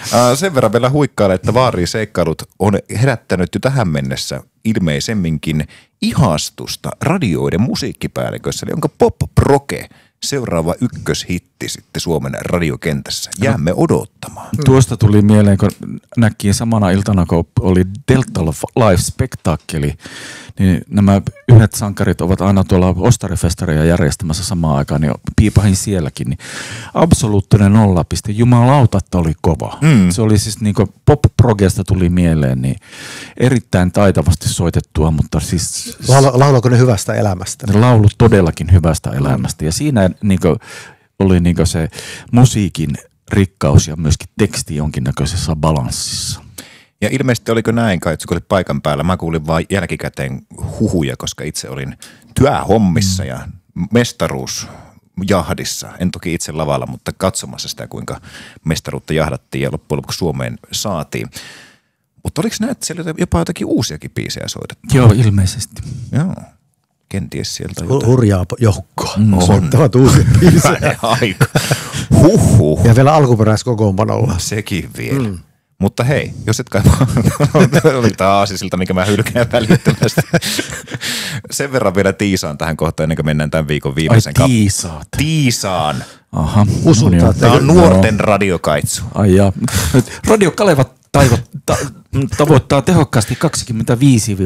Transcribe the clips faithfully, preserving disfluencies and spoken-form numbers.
Sen verran vielä huikkailla, että Vaarin seikkailut on herättänyt jo tähän mennessä ilmeisemminkin ihastusta radioiden musiikkipäällikössä, eli onko Pop Proke seuraava ykköshitti sitten Suomen radiokentässä? Jäämme odottamaan. Tuosta tuli mieleen, kun näki samana iltana, kun oli Delta Live Spectacle, niin nämä yhdet sankarit ovat aina tuolla ostarifestareja järjestämässä samaan aikaan, niin piipahin sielläkin. Niin absoluuttinen nollapiste. Jumalauta, että oli kova. Mm. Se oli siis niin kuin pop-progesta tuli mieleen, niin erittäin taitavasti soitettua, mutta siis... Lauloiko ne hyvästä elämästä? Ne laulu todellakin hyvästä elämästä. Ja siinä niin kuin oli niin kuin se musiikin rikkaus ja myöskin teksti jonkinnäköisessä balanssissa. Ja ilmeisesti oliko näin, kai, kun olit paikan päällä, mä kuulin vaan jälkikäteen huhuja, koska itse olin työhommissa mm. ja mestaruusjahdissa. En toki itse lavalla, mutta katsomassa sitä, kuinka mestaruutta jahdattiin ja loppujen lopuksi Suomeen saatiin. Mutta oliko näin, että siellä jopa jotakin uusiakin biisejä soitettu? Joo, ilmeisesti. Joo. Kenties sieltä jotain. Hurjaa joukkoa. Mm, soittavat uusia biisejä. Aika. Huhhuh. Ja vielä alkuperäiskokoonpanolla. Sekin vielä. Mm. Mutta hei, jos et kaipaa, oli tämä aasisilta, mikä mä hylkään välittömästi. Sen verran vielä tiisaan tähän kohtaan, ennen kuin mennään tämän viikon viimeisen kappaleen. Ai tiisaat. Tiisaan. Aha. Usutaan. Tämä on nuorten radiokaitsu. Ai jaa. Radio Kaleva ta- tavoittaa tehokkaasti kaksikymmentäviisi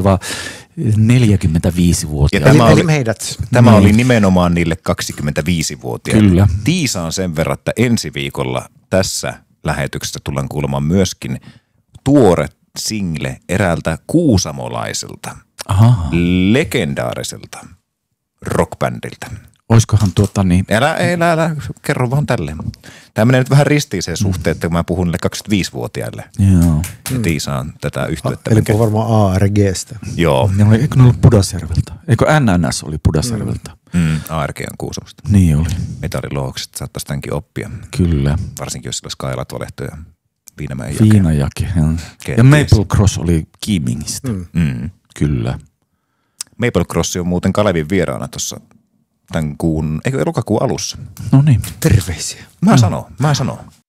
neljäkymmentäviisi-vuotiaita. Tämä, eli oli, meidät. tämä oli nimenomaan niille kaksikymmentäviisi-vuotiaille. Kyllä. Tiisaan sen verran, että ensi viikolla tässä lähetyksessä tullaan kuulemaan myöskin tuore single eräältä kuusamolaiselta, Aha. legendaariselta rockbändiltä. Oiskohan tuota niin? Älä, älä, älä, kerro vaan tälleen. Tämä menee nyt vähän ristiin sen suhteen, että kun mä puhun niille kaksikymmentäviisi-vuotiaille. Joo. Ja tiisaan tätä yhteyttä. Eli mikä... puhuu A R G:stä. Joo. Ne oli, eikö ne ollut Pudasjärveltä? Eikö N N S oli Pudasjärveltä? Mm, A R G on Kuusamosta. Niin oli. Metalliloogset saattaisi tämänkin oppia. Kyllä. Varsinkin jos sillä Skylat-valehto ja Viinamäen jake. Viinajake. Ja Maple Cross oli Kiimingistä. Mm. Mm. Kyllä. Maple Cross on muuten Kalevin vieraana tuossa tämän kuun, eikö lokakuun alussa. No niin. Terveisiä. Mä sanon, mä sanon.